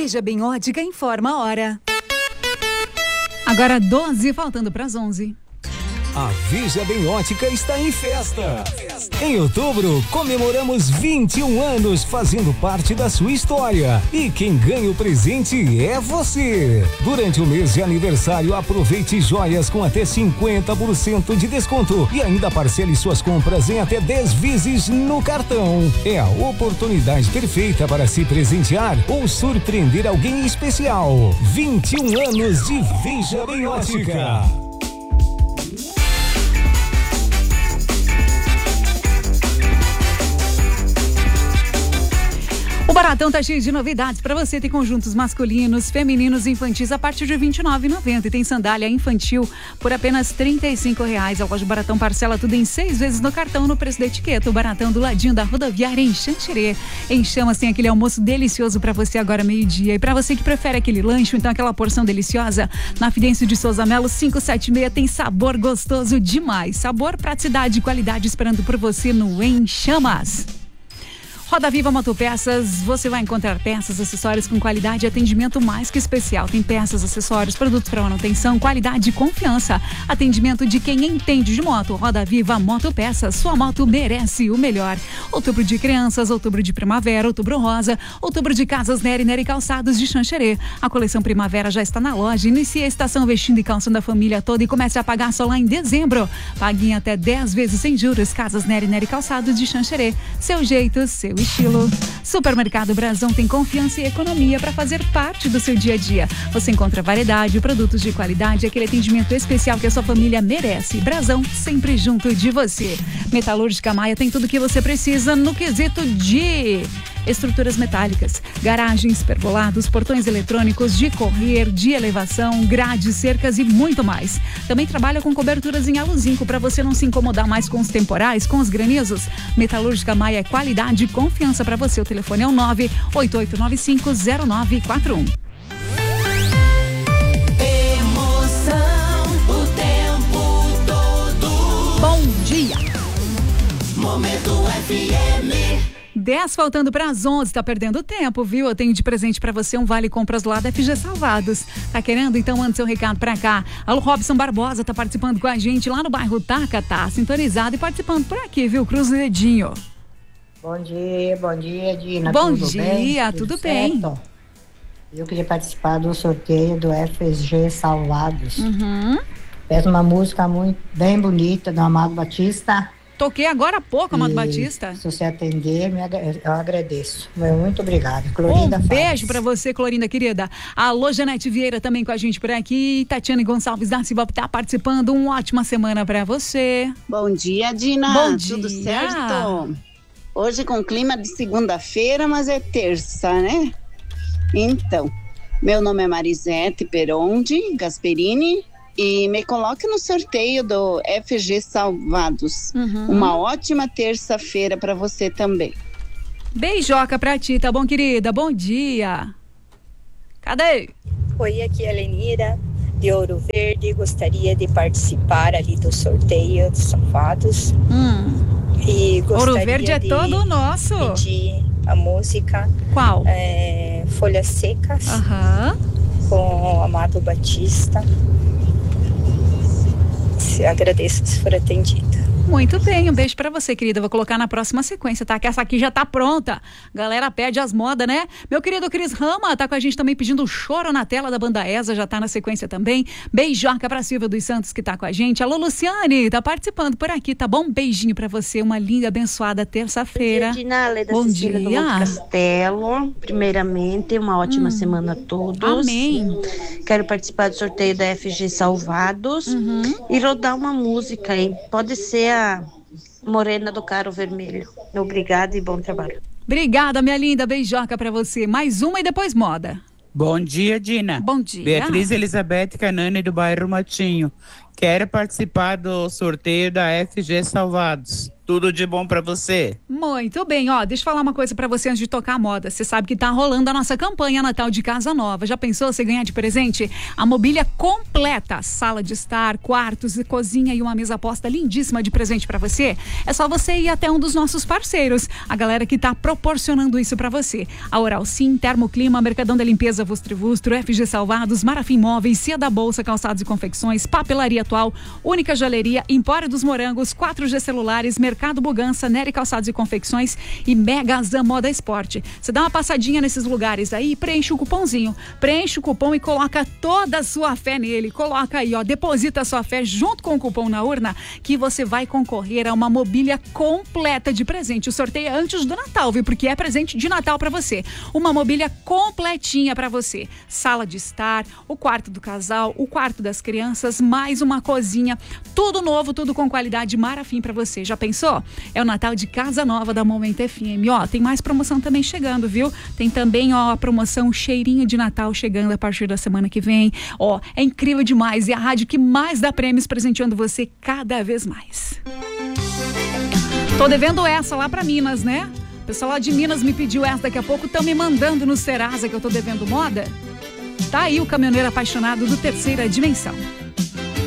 Veja Bem Ótica informa a hora. Agora 12, faltando para as 11. A Veja Bem Ótica está em festa. Em outubro, comemoramos 21 anos fazendo parte da sua história. E quem ganha o presente é você. Durante o mês de aniversário, aproveite joias com até 50% de desconto. E ainda parcele suas compras em até 10 vezes no cartão. É a oportunidade perfeita para se presentear ou surpreender alguém especial. 21 anos de Veja Bem Ótica. O Baratão tá cheio de novidades para você. Tem conjuntos masculinos, femininos e infantis a partir de R$ 29,90 e tem sandália infantil por apenas R$ 35,00. A loja Baratão parcela tudo em 6 vezes no cartão no preço da etiqueta. O Baratão do ladinho da rodoviária em Xanxerê. Em Chamas tem aquele almoço delicioso para você agora meio-dia. E para você que prefere aquele lanche, então aquela porção deliciosa, na Fidêncio de Souza Melo 576 tem sabor gostoso demais. Sabor, praticidade e qualidade esperando por você no Em Chamas. Roda Viva Motopeças, você vai encontrar peças, acessórios com qualidade e atendimento mais que especial. Tem peças, acessórios, produtos para manutenção, qualidade e confiança. Atendimento de quem entende de moto. Roda Viva Motopeças, sua moto merece o melhor. Outubro de crianças, outubro de primavera, outubro rosa, outubro de casas Nery Calçados de Xanxerê. A coleção primavera já está na loja. Inicie a estação vestindo e calçando a família toda e comece a pagar só lá em dezembro. Pague em até 10 vezes sem juros. Casas Nery Calçados de Xanxerê. Seu jeito, seu estilo. Supermercado Brasão tem confiança e economia para fazer parte do seu dia a dia. Você encontra variedade, produtos de qualidade e aquele atendimento especial que a sua família merece. Brasão, sempre junto de você. Metalúrgica Maia tem tudo o que você precisa no quesito de estruturas metálicas, garagens, pergolados, portões eletrônicos, de correr, de elevação, grades, cercas e muito mais. Também trabalha com coberturas em aluzinco para você não se incomodar mais com os temporais, com os granizos. Metalúrgica Maia é qualidade e confiança para você. O telefone é o 988950941. Emoção o tempo todo. Bom dia. Momento FM. 10 faltando para as 11, tá perdendo tempo, viu? Eu tenho de presente para você um vale compras lá da FG Salvados. Tá querendo? Então manda seu recado para cá. Alô, Robson Barbosa tá participando com a gente lá no bairro Taca, tá sintonizado e participando por aqui, viu? Cruz Dedinho. Bom dia, Dina. Bom tudo dia, bem? tudo bem. Certo? Eu queria participar do sorteio do FG Salvados. Fez uma música bem bonita do Amado Batista. Toquei agora há pouco, Amado Batista. Se você atender, eu agradeço. Muito obrigada. Clorinda Um beijo Fares. pra você, Clorinda, querida. Alô, Janete Vieira também com a gente por aqui. Tatiane Gonçalves da Silva tá participando. Uma ótima semana pra você. Bom dia, Dina. Bom dia. Tudo certo? Hoje com clima de segunda-feira, mas é terça, né? Então, meu nome é Marisete Perondi Gasperini. E me coloque no sorteio do FG Salvados. Uma ótima terça-feira para você também. Beijoca pra ti, tá bom, querida? Bom dia. Cadê? Oi, aqui é a Lenira, de Ouro Verde. Gostaria de participar ali do sorteio dos Salvados. E gostaria Ouro Verde é todo nosso. Pedir a música. Qual? Folhas Secas. Com o Amado Batista. Agradeço se for atendida. Muito bem, um beijo pra você, querida. Vou colocar na próxima sequência, tá? Que essa aqui já tá pronta. Galera pede as modas, né? Meu querido Cris Rama tá com a gente também pedindo choro na tela da banda ESA, já tá na sequência também. Beijoca pra Silvia dos Santos que tá com a gente. Alô, Luciane, tá participando por aqui, tá bom? Um beijinho pra você, uma linda, abençoada terça-feira. Bom dia. Castelo. Primeiramente, uma ótima semana a todos. Amém. Quero participar do sorteio da FG Salvados e rodar uma música aí. Pode ser a Morena do Caro Vermelho. Obrigada e bom trabalho. Obrigada, minha linda. Beijoca pra você. Mais uma e depois moda. Bom dia, Dina. Bom dia. Beatriz Elizabeth Canani do bairro Matinho. Quero participar do sorteio da FG Salvados. Tudo de bom pra você. Muito bem, ó, deixa eu falar uma coisa pra você antes de tocar a moda. Você sabe que tá rolando a nossa campanha Natal de Casa Nova. Já pensou você ganhar de presente a mobília completa, sala de estar, quartos e cozinha e uma mesa posta lindíssima de presente pra você? É só você ir até um dos nossos parceiros, a galera que tá proporcionando isso pra você. A Oral Sim, Termoclima, Mercadão da Limpeza Vustrivustro, FG Salvados, Marafim Móveis, Cia da Bolsa, Calçados e Confecções, Papelaria Atual, Única Joalheria, Empório dos Morangos, 4G Celulares, Mercado Bugança, Nery Calçados e Confecções e Mega Zan Moda Esporte. Você dá uma passadinha nesses lugares aí, preenche o cupomzinho, preenche o cupom e coloca toda a sua fé nele. Coloca aí, ó, deposita a sua fé junto com o cupom na urna que você vai concorrer a uma mobília completa de presente. O sorteio é antes do Natal, viu? Porque é presente de Natal pra você. Uma mobília completinha pra você. Sala de estar, o quarto do casal, o quarto das crianças, mais uma cozinha. Tudo novo, tudo com qualidade Marafim pra você. Já pensou? É o Natal de Casa Nova da Momento FM. Ó, tem mais promoção também chegando, viu? Tem também, ó, a promoção Cheirinho de Natal chegando a partir da semana que vem. Ó, é incrível demais. E a rádio que mais dá prêmios presenteando você cada vez mais. Tô devendo essa lá pra Minas, né? O pessoal lá de Minas me pediu essa, daqui a pouco estão me mandando no Serasa que eu tô devendo moda. Tá aí o caminhoneiro apaixonado do Terceira Dimensão.